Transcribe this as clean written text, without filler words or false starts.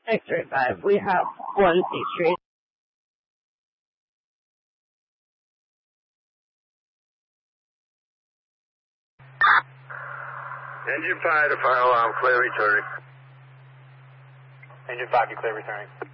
X-ray 5, we have 1 Street. Engine 5 to fire alarm, clear returning. Engine 5, you clear returning.